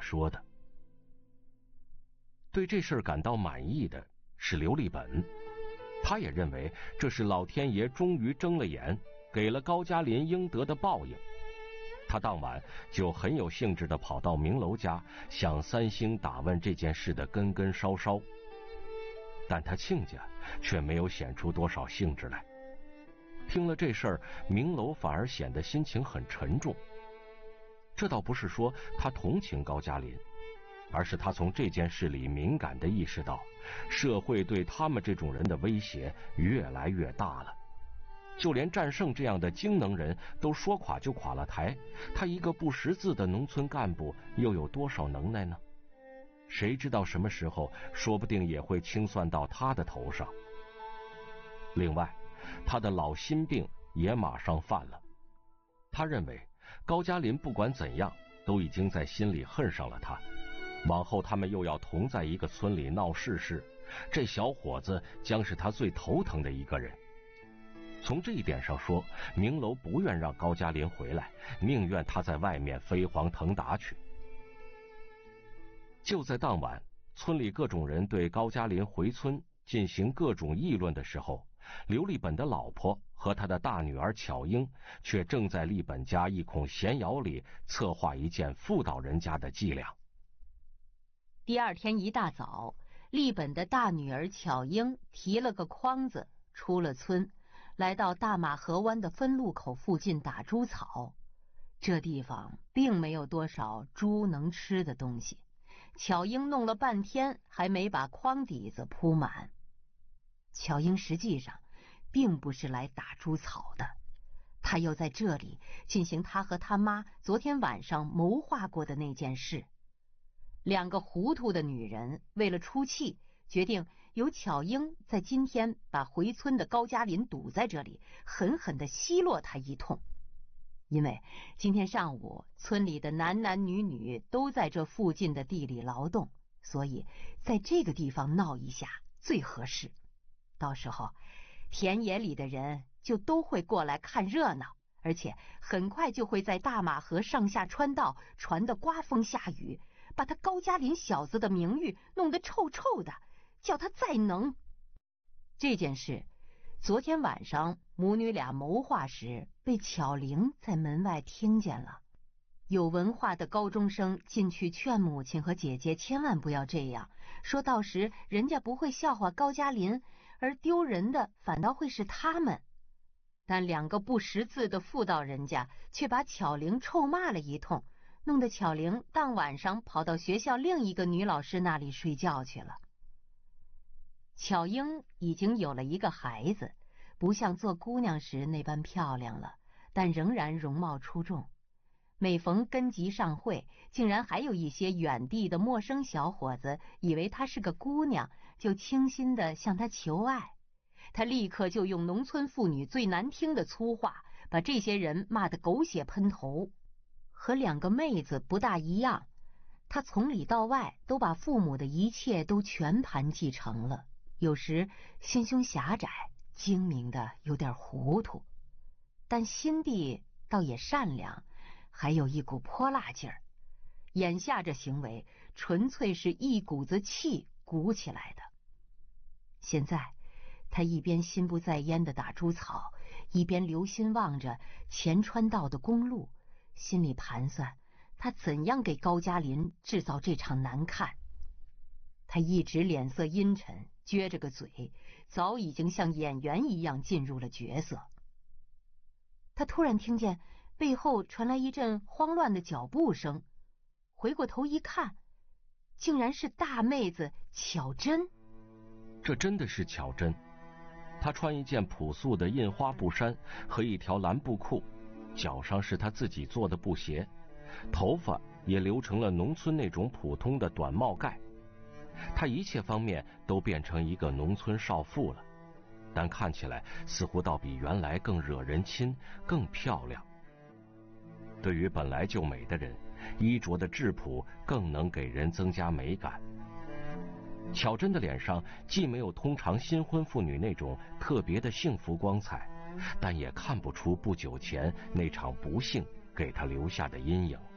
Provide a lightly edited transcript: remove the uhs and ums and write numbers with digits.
说的。对这事儿感到满意的是刘立本，他也认为这是老天爷终于睁了眼，给了高加林应得的报应。他当晚就很有兴致地跑到明楼家，向三星打问这件事的根根梢梢。但他亲家却没有显出多少兴致来。听了这事儿，明楼反而显得心情很沉重。这倒不是说他同情高加林，而是他从这件事里敏感地意识到，社会对他们这种人的威胁越来越大了。就连战胜这样的精能人都说垮就垮了台，他一个不识字的农村干部又有多少能耐呢？谁知道什么时候说不定也会清算到他的头上。另外，他的老心病也马上犯了。他认为高加林不管怎样都已经在心里恨上了他，往后他们又要同在一个村里闹事事，这小伙子将是他最头疼的一个人。从这一点上说，明楼不愿让高加林回来，宁愿他在外面飞黄腾达去。就在当晚，村里各种人对高加林回村进行各种议论的时候，刘立本的老婆和他的大女儿巧英却正在立本家一孔闲窑里策划一件妇道人家的伎俩。 第二天一大早，立本的大女儿巧英提了个筐子出了村，来到大马河湾的分路口附近打猪草。这地方并没有多少猪能吃的东西，巧英弄了半天还没把筐底子铺满。巧英实际上并不是来打猪草的，她又在这里进行她和她妈昨天晚上谋划过的那件事。两个糊涂的女人为了出气，决定由巧英在今天把回村的高加林堵在这里，狠狠地奚落他一通。因为今天上午村里的男男女女都在这附近的地里劳动，所以在这个地方闹一下最合适。到时候田野里的人就都会过来看热闹，而且很快就会在大马河上下川道传得刮风下雨，把他高加林小子的名誉弄得臭臭的，叫他再能。这件事昨天晚上母女俩谋划时，被巧玲在门外听见了。有文化的高中生进去劝母亲和姐姐千万不要这样，说到时人家不会笑话高加林，而丢人的反倒会是他们。但两个不识字的妇道人家却把巧玲臭骂了一通，弄得巧玲当晚上跑到学校另一个女老师那里睡觉去了。巧英已经有了一个孩子，不像做姑娘时那般漂亮了，但仍然容貌出众。每逢根集上会，竟然还有一些远地的陌生小伙子以为她是个姑娘，就倾心地向她求爱。她立刻就用农村妇女最难听的粗话，把这些人骂得狗血喷头。和两个妹子不大一样，她从里到外都把父母的一切都全盘继承了，有时心胸狭窄，精明的有点糊涂，但心地倒也善良，还有一股泼辣劲儿。眼下这行为纯粹是一股子气鼓起来的。现在他一边心不在焉地打猪草，一边留心望着前川道的公路，心里盘算他怎样给高加林制造这场难看。他一直脸色阴沉，撅着个嘴，早已经像演员一样进入了角色。他突然听见背后传来一阵慌乱的脚步声，回过头一看，竟然是大妹子巧珍。 这真的是巧珍。她穿一件朴素的印花布衫和一条蓝布裤，脚上是她自己做的布鞋，头发也留成了农村那种普通的短帽盖。她一切方面都变成一个农村少妇了，但看起来似乎倒比原来更惹人亲，更漂亮。对于本来就美的人，衣着的质朴更能给人增加美感。巧珍的脸上既没有通常新婚妇女那种特别的幸福光彩，但也看不出不久前那场不幸给她留下的阴影。